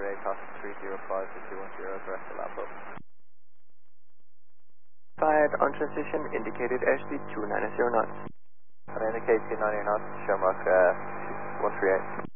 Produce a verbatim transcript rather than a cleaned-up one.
eight, Costa three zero five to two one zero, direct to Lambo. Fired on transition, indicated airspeed two nine zero knots. And indicate two ninety knots, Shamrock uh, one three eight.